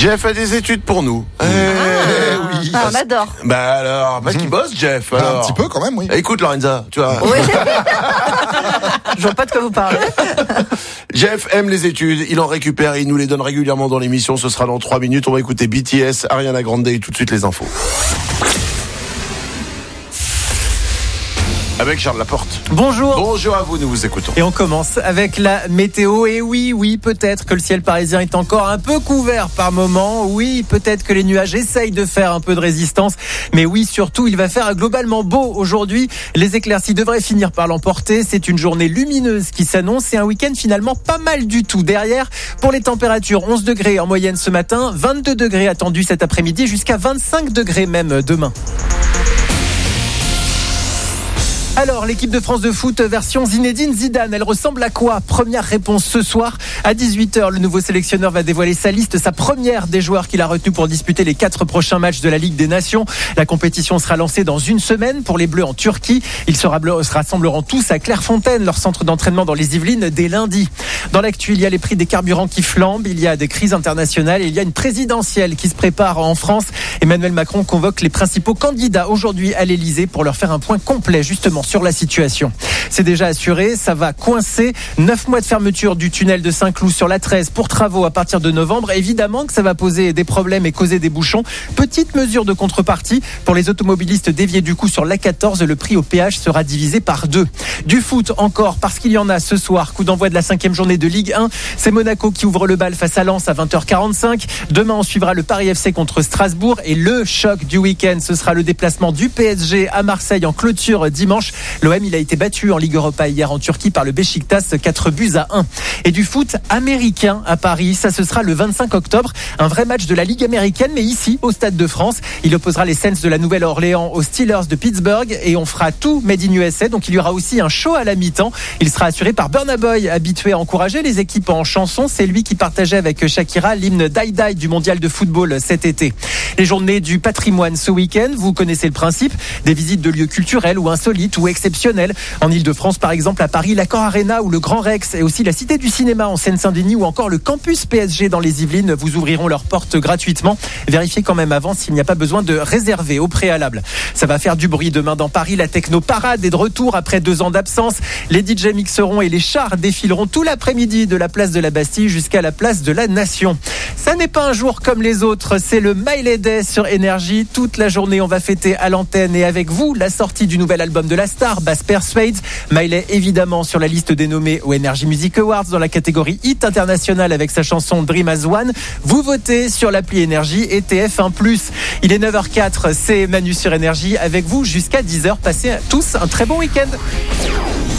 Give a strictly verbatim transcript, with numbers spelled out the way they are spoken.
Jeff a des études pour nous. Ah, eh, oui. ah, on adore. Bah alors, parce qu'il bosse, Jeff. Alors. Un petit peu quand même, oui. Écoute, Lorenza, tu vois. Oui. Je vois pas de quoi vous parlez. Jeff aime les études, il en récupère, il nous les donne régulièrement dans l'émission. Ce sera dans trois minutes. On va écouter B T S, Ariana Grande et tout de suite les infos. Avec Charles Laporte. Bonjour. Bonjour à vous, nous vous écoutons. Et on commence avec la météo. Et oui, oui, peut-être que le ciel parisien est encore un peu couvert par moments. Oui, peut-être que les nuages essayent de faire un peu de résistance. Mais oui, surtout, il va faire globalement beau aujourd'hui. Les éclaircies devraient finir par l'emporter. C'est une journée lumineuse qui s'annonce et un week-end finalement pas mal du tout. Derrière, pour les températures, onze degrés en moyenne ce matin, vingt-deux degrés attendus cet après-midi, jusqu'à vingt-cinq degrés même demain. Alors, l'équipe de France de foot version Zinedine Zidane, elle ressemble à quoi ? Première réponse ce soir à dix-huit heures. Le nouveau sélectionneur va dévoiler sa liste, sa première des joueurs qu'il a retenu pour disputer les quatre prochains matchs de la Ligue des Nations. La compétition sera lancée dans une semaine pour les Bleus en Turquie. Ils se rassembleront tous à Clairefontaine, leur centre d'entraînement dans les Yvelines, dès lundi. Dans l'actu, il y a les prix des carburants qui flambent, il y a des crises internationales et il y a une présidentielle qui se prépare en France. Emmanuel Macron convoque les principaux candidats aujourd'hui à l'Elysée pour leur faire un point complet justement sur la situation. C'est déjà assuré, ça va coincer. Neuf mois de fermeture du tunnel de Saint-Cloud sur l'A treize pour travaux à partir de novembre. Évidemment que ça va poser des problèmes et causer des bouchons. Petite mesure de contrepartie pour les automobilistes déviés du coup sur l'A quatorze. Le prix au péage sera divisé par deux. Du foot encore, parce qu'il y en a ce soir. Coup d'envoi de la cinquième journée de Ligue un. C'est Monaco qui ouvre le bal face à Lens à vingt heures quarante-cinq. Demain, on suivra le Paris F C contre Strasbourg. Et le choc du week-end, ce sera le déplacement du P S G à Marseille en clôture dimanche. L'O M, il a été battu en Ligue Europa hier en Turquie par le Beşiktaş, quatre buts à un. Et du foot américain à Paris, ça ce sera le vingt-cinq octobre. Un vrai match de la Ligue américaine, mais ici, au Stade de France. Il opposera les Saints de la Nouvelle-Orléans aux Steelers de Pittsburgh et on fera tout Made in U S A. Donc il y aura aussi un show à la mi-temps. Il sera assuré par Burna Boy, habitué à encourager les équipes en chanson. C'est lui qui partageait avec Shakira l'hymne Die Die du mondial de football cet été. Les journées du patrimoine ce week-end, vous connaissez le principe. Des visites de lieux culturels ou insolites ou exceptionnels. En Ile-de-France, par exemple, à Paris, l'Accor Arena ou le Grand Rex et aussi la Cité du Cinéma en Seine-Saint-Denis ou encore le campus P S G dans les Yvelines vous ouvriront leurs portes gratuitement. Vérifiez quand même avant s'il n'y a pas besoin de réserver au préalable. Ça va faire du bruit demain dans Paris. La techno parade est de retour après deux ans d'absence. Les D J mixeront et les chars défileront tout l'après-midi de la place de la Bastille jusqu'à la place de la Nation. Ça n'est pas un jour comme les autres, c'est le Miley Day sur Énergie. Toute la journée, on va fêter à l'antenne et avec vous la sortie du nouvel album de la star, Bass Persuades. Miley évidemment sur la liste des nommés au Energy Music Awards dans la catégorie Hit International avec sa chanson Dream as One. Vous votez sur l'appli Énergie et T F un plus. Il est neuf heures quatre, c'est Manu sur Énergie avec vous jusqu'à dix heures. Passez tous un très bon week-end.